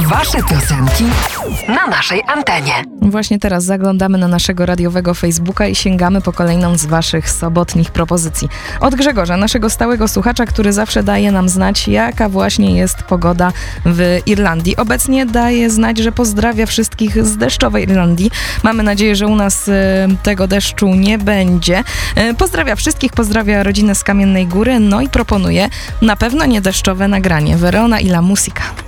Wasze piosenki na naszej antenie. Właśnie teraz zaglądamy na naszego radiowego Facebooka i sięgamy po kolejną z waszych sobotnich propozycji. Od Grzegorza, naszego stałego słuchacza, który zawsze daje nam znać, jaka właśnie jest pogoda w Irlandii. Obecnie daje znać, że pozdrawia wszystkich z deszczowej Irlandii. Mamy nadzieję, że u nas tego deszczu nie będzie. Pozdrawia wszystkich, pozdrawia rodzinę z Kamiennej Góry, no i proponuje na pewno nie deszczowe nagranie. Verona i la Musica.